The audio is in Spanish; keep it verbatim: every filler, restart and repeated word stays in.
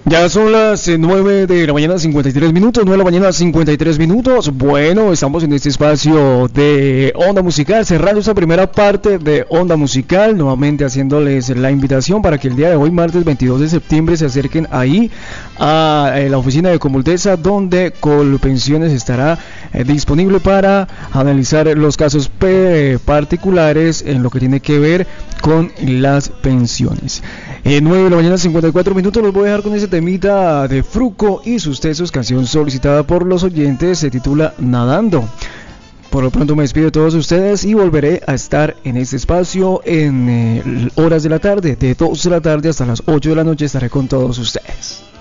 Ya son las eh, nueve de la mañana, cincuenta y tres minutos, nueve de la mañana, cincuenta y tres minutos. Bueno, estamos en este espacio de Onda Musical, cerrando esta primera parte de Onda Musical, nuevamente haciéndoles la invitación para que el día de hoy, martes veintidós de septiembre, se acerquen ahí a eh, la oficina de Comultesa, donde Colpensiones estará eh, disponible para analizar los casos pe- particulares en lo que tiene que ver con las pensiones. Eh, nueve de la mañana, cincuenta y cuatro minutos, los voy a dejar con ese temita de Fruco y sus tesos, canción solicitada por los oyentes, se titula Nadando. Por lo pronto me despido de todos ustedes y volveré a estar en este espacio en eh, horas de la tarde, de dos de la tarde hasta las ocho de la noche estaré con todos ustedes.